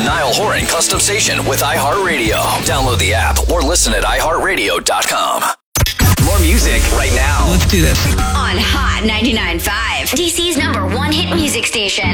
Niall Horan Custom Station with iHeartRadio. Download the app or listen at iHeartRadio.com. More music right now. Let's do this. On Hot 99.5, DC's #1 hit music station.